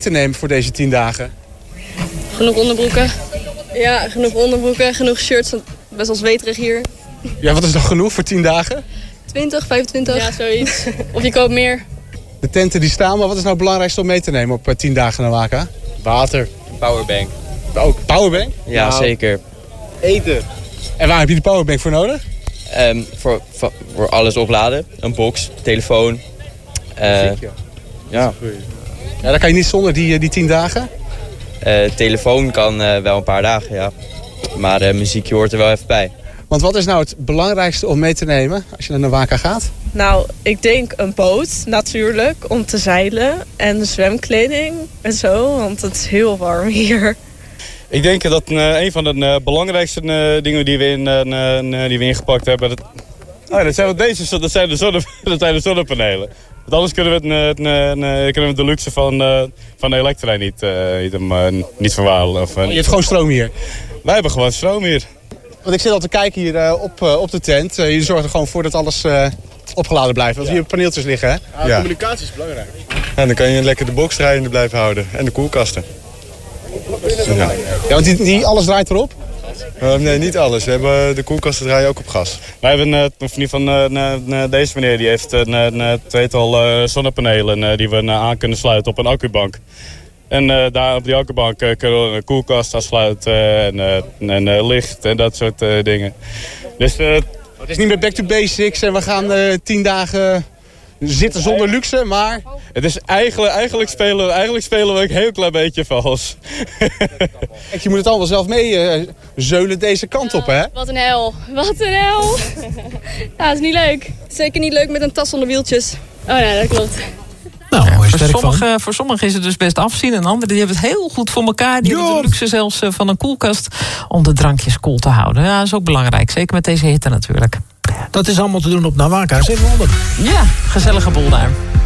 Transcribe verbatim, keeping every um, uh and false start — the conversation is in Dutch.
te nemen voor deze tien dagen? Genoeg onderbroeken. Ja, genoeg onderbroeken, genoeg shirts. Best wel zweterig hier. Ja, wat is nog genoeg voor tien dagen? twintig, vijfentwintig. Ja, zoiets. Of je koopt meer. De tenten die staan, maar wat is nou het belangrijkste om mee te nemen op tien dagen naar Waka? Water. Powerbank. Ook powerbank? Ja, nou, zeker. Eten. En waar heb je die powerbank voor nodig? Um, voor, voor, voor alles opladen. Een box, telefoon. Uh, Muziek, ja. Ja. Ja, dan kan je niet zonder die, die tien dagen? Uh, telefoon kan uh, wel een paar dagen, ja. Maar uh, muziekje hoort er wel even bij. Want wat is nou het belangrijkste om mee te nemen als je naar Waka gaat? Nou, ik denk een boot natuurlijk om te zeilen. En zwemkleding en zo, want het is heel warm hier. Ik denk dat uh, een van de uh, belangrijkste uh, dingen die we, in, uh, uh, die we ingepakt hebben... Dat, oh, dat zijn wel deze, dat zijn de, zonne, dat zijn de zonnepanelen. Want anders kunnen we, het, uh, uh, kunnen we de luxe van, uh, van de elektra niet, uh, niet, uh, niet verwaren. Of, uh, je hebt gewoon stroom hier? Wij hebben gewoon stroom hier. Want ik zit al te kijken hier uh, op, uh, op de tent. Uh, je zorgt er gewoon voor dat alles uh, opgeladen blijft. Want ja. Hier paneeltjes liggen, hè? Ja, ja. Communicatie is belangrijk. En dan kan je lekker de box draaiende blijven houden. En de koelkasten. Ja, ja want die, die, alles draait erop? Uh, nee, niet alles. We hebben de koelkasten draaien ook op gas. Wij hebben, uh, of in ieder geval, uh, uh, deze meneer die heeft een uh, uh, tweetal uh, zonnepanelen uh, die we uh, aan kunnen sluiten op een accubank. En uh, daar op die accubank uh, kunnen we een koelkast aansluiten en, uh, en uh, licht en dat soort uh, dingen. Dus, uh, het is niet meer back to basics en we gaan uh, tien dagen zitten zonder luxe, maar... Het is eigenlijk, eigenlijk, spelen, eigenlijk spelen we een heel klein beetje vals. Kijk, je moet het allemaal zelf mee uh, zeulen deze kant op, hè? Wat een hel. Wat een hel. Ja, dat is niet leuk. Zeker niet leuk met een tas zonder wieltjes. Oh nee, dat klopt. Nou, ja, voor, sommige, voor sommigen is het dus best afzien. En anderen die hebben het heel goed voor elkaar. Die jo. hebben de luxe zelfs van een koelkast om de drankjes koel te houden. Ja, dat is ook belangrijk. Zeker met deze hitte natuurlijk. Dat is allemaal te doen op Nawaka zevenhonderd. Ja, gezellige boel daar.